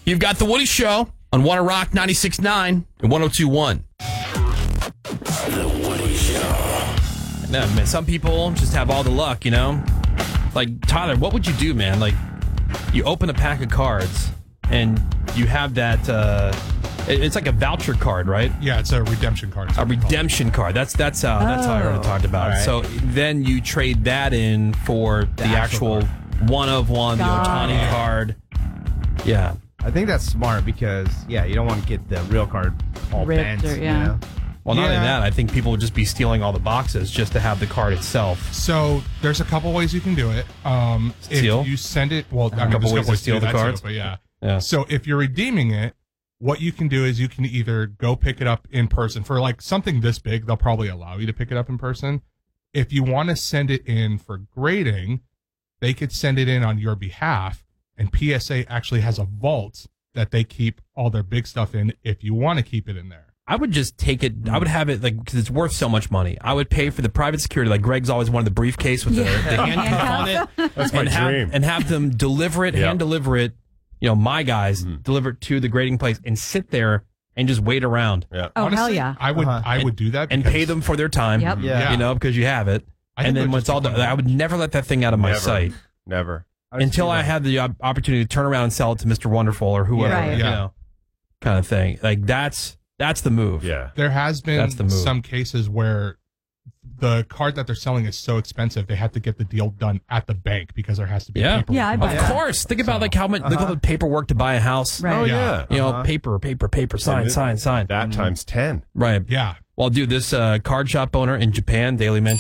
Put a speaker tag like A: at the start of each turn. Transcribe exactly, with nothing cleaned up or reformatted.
A: You've got The Woody Show on Wanna Rock ninety-six point nine and one oh two point one.
B: The Woody Show.
A: No, man, some people just have all the luck, you know? Like, Tyler, what would you do, man? Like, you open a pack of cards and you have that, uh, it- it's like a voucher card, right?
C: Yeah, it's a redemption card.
A: A redemption card. That's that's how that's how I heard it talked about.
D: all right.
A: So then you trade that in for the, actual,
C: actual
A: one of one,
E: Got
A: the Otani
E: it.
A: card. Yeah.
D: I think that's smart because, yeah, you don't want to get the real card all
E: Ripped
D: bent.
E: or-
D: you
E: yeah.
D: know?
A: Well, not only
C: Yeah.
A: that, I think people would just be stealing all the boxes just to have the card itself.
C: So there's a couple ways you can do it. Um,
A: Steal?
C: If you send it, well, I mean,
A: couple
C: there's
A: ways to steal
C: do
A: the
C: that too,
A: cards?
C: but yeah.
A: Yeah.
C: So if you're redeeming it, what you can do is you can either go pick it up in person for like something this big. They'll probably allow you to pick it up in person. If you want to send it in for grading, they could send it in on your behalf. And P S A actually has a vault that they keep all their big stuff in if you want to keep it in there.
A: I would just take it. I would have it like because it's worth so much money. I would pay for the private security. Like Greg's always wanted the briefcase with the, the handcuff on it.
B: That's my
A: and have,
B: dream.
A: and have them deliver it,
B: Yeah.
A: hand deliver it. You know, my guys deliver it to the grading place and sit there and just wait around
B: Yeah.
E: Oh, hell
C: Honestly,
E: yeah.
C: I would
D: Uh-huh.
C: I would do that
A: and
C: because
A: pay them for their time.
E: Yep.
D: Yeah.
A: You know, because you have it.
C: I think
A: And
C: it
A: then
C: would
A: when it's
C: just
A: all
C: be
A: done,
C: fun.
A: I would never let that thing out of my
B: Never.
A: sight
B: Never.
D: I would
A: until
D: see
A: I
D: that.
A: had the op- opportunity to turn around and sell it to Mister Wonderful or whoever.
E: Yeah. Right.
A: You
C: Yeah.
A: know, kind of thing. Like that's that's the move.
B: Yeah.
C: There has been
A: That's the move.
C: some cases where the card that they're selling is so expensive they have to get the deal done at the bank because there has to be
A: Yeah.
C: paperwork.
E: Yeah, I
A: Of
E: buy that.
A: course. Think about
C: So,
A: like how much look at the paperwork to buy a house.
E: Right.
B: Oh,
C: Yeah.
B: yeah.
A: You know,
D: Uh-huh.
A: paper, paper, paper, sign,
B: And
A: sign, sign.
B: That times ten.
A: Right.
C: Yeah.
A: Well, dude, this uh, card shop owner in Japan, Daily Mention.